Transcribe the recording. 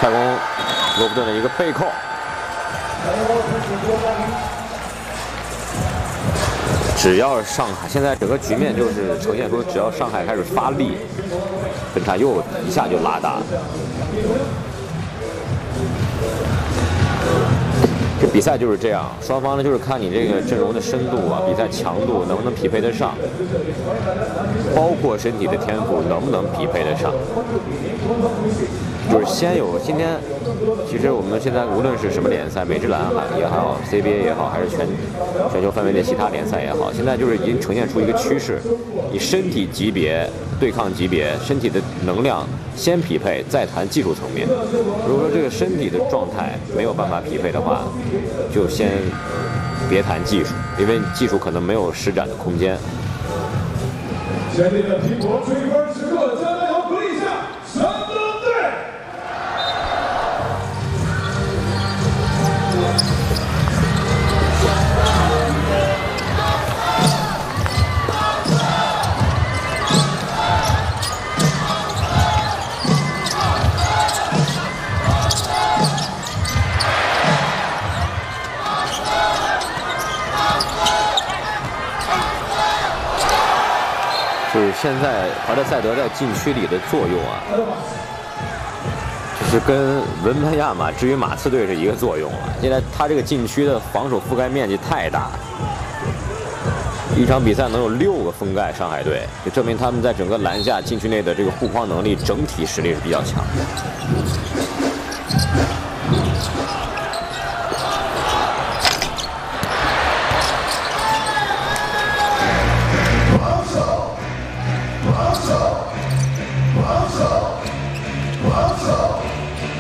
快攻罗伯顿的一个背扣。只要上海现在整个局面就是呈现出，只要上海开始发力，分差又一下就拉大。这比赛就是这样，双方呢就是看你这个阵容的深度啊，比赛强度能不能匹配得上，包括身体的天赋能不能匹配得上。就是先有今天，其实我们现在无论是什么联赛，美职篮也好 ，CBA 也好，还是全球范围内其他联赛也好，现在就是已经呈现出一个趋势，以身体级别对抗级别，身体的能量先匹配，再谈技术层面。如果说这个身体的状态没有办法匹配的话，就先别谈技术，因为技术可能没有施展的空间。 坚定的拼搏追分时刻，加油！鼓励一下山东队。 就是现在华德赛德在禁区里的作用啊，就是跟文班亚马至于马刺队是一个作用了。现在他这个禁区的防守覆盖面积太大，一场比赛能有6个封盖上海队，就证明他们在整个篮下禁区内的这个护框能力整体实力是比较强的。 防守！